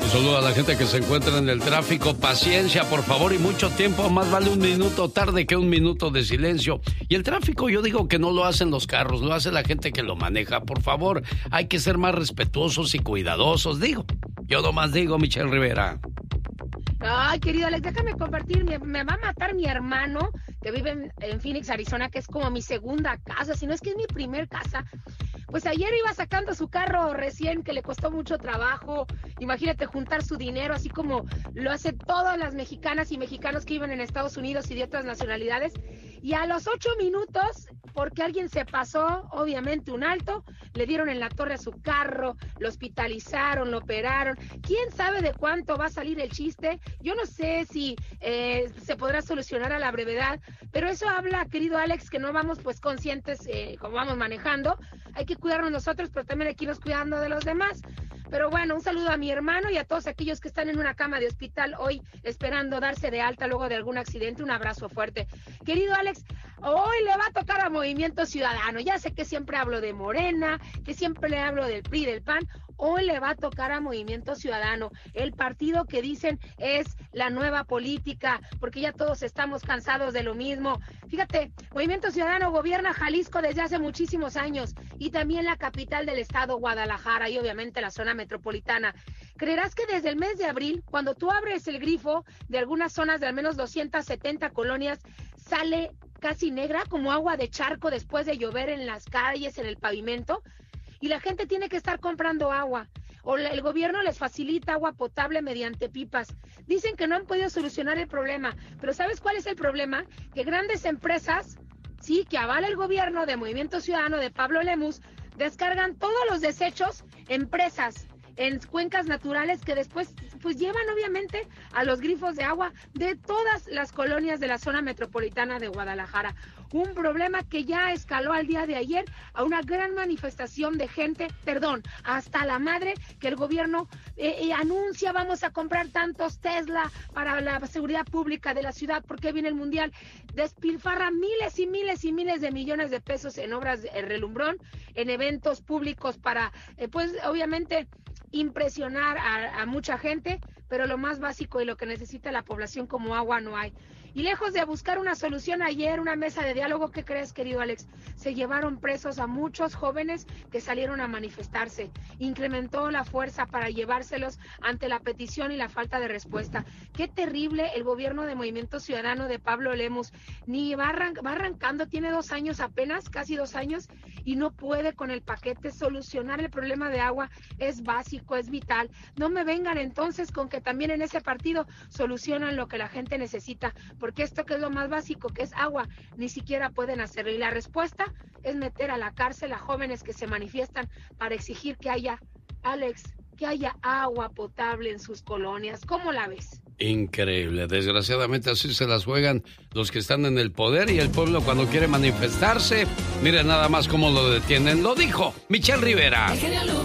Un saludo a la gente que se encuentra en el tráfico. Paciencia, por favor, y mucho tiempo. Más vale un minuto tarde que un minuto de silencio. Y el tráfico, yo digo que no lo hacen los carros, lo hace la gente que lo maneja. Por favor, hay que ser más respetuosos y cuidadosos. Digo, yo nomás digo, Michelle Rivera. Ay, querido Alex, déjame compartir. Me va a matar mi hermano, que vive en Phoenix, Arizona, que es como mi segunda casa, si no es que es mi primer casa. Pues ayer iba sacando su carro recién, que le costó mucho trabajo. Imagínate juntar su dinero, así como lo hace todas las mexicanas y mexicanos que viven en Estados Unidos y de otras nacionalidades. Y a los 8 minutos, porque alguien se pasó, obviamente un alto, le dieron en la torre a su carro, lo hospitalizaron, lo operaron. ¿Quién sabe de cuánto va a salir el chiste? Yo no sé si se podrá solucionar a la brevedad, pero eso habla, querido Alex, que no vamos pues conscientes como vamos manejando. Hay que cuidarnos nosotros, pero también hay que irnos cuidando de los demás. Pero bueno, un saludo a mi hermano y a todos aquellos que están en una cama de hospital hoy esperando darse de alta luego de algún accidente. Un abrazo fuerte. Querido Alex, hoy le va a tocar a Movimiento Ciudadano. Ya sé que siempre hablo de Morena, que siempre le hablo del PRI, del PAN. Hoy le va a tocar a Movimiento Ciudadano, el partido que dicen es la nueva política, porque ya todos estamos cansados de lo mismo. Fíjate, Movimiento Ciudadano gobierna Jalisco desde hace muchísimos años y también la capital del estado, Guadalajara, y obviamente la zona metropolitana. ¿Creerás que desde el mes de abril, cuando tú abres el grifo de algunas zonas de al menos 270 colonias, sale casi negra como agua de charco después de llover en las calles, en el pavimento? Y la gente tiene que estar comprando agua, o el gobierno les facilita agua potable mediante pipas. Dicen que no han podido solucionar el problema, pero ¿sabes cuál es el problema? Que grandes empresas, sí, que avala el gobierno de Movimiento Ciudadano de Pablo Lemus, descargan todos los desechos en presas, en cuencas naturales que después pues llevan obviamente a los grifos de agua de todas las colonias de la zona metropolitana de Guadalajara. Un problema que ya escaló al día de ayer a una gran manifestación de gente, hasta la madre, que el gobierno anuncia vamos a comprar tantos Tesla para la seguridad pública de la ciudad porque viene el mundial, despilfarra miles y miles y miles de millones de pesos en obras de relumbrón, en eventos públicos para, pues obviamente impresionar a mucha gente, pero lo más básico y lo que necesita la población como agua no hay. Y lejos de buscar una solución ayer, una mesa de diálogo, ¿qué crees, querido Alex? Se llevaron presos a muchos jóvenes que salieron a manifestarse. Incrementó la fuerza para llevárselos ante la petición y la falta de respuesta. Qué terrible el gobierno de Movimiento Ciudadano de Pablo Lemus. Ni va arrancando, tiene 2 años apenas, casi 2 años, y no puede con el paquete solucionar el problema de agua. Es básico, es vital. No me vengan entonces con que también en ese partido solucionan lo que la gente necesita, porque esto que es lo más básico, que es agua, ni siquiera pueden hacerlo. Y la respuesta es meter a la cárcel a jóvenes que se manifiestan para exigir que haya, Alex, que haya agua potable en sus colonias. ¿Cómo la ves? Increíble. Desgraciadamente así se las juegan los que están en el poder, y el pueblo cuando quiere manifestarse, miren nada más cómo lo detienen. Lo dijo Michelle Rivera.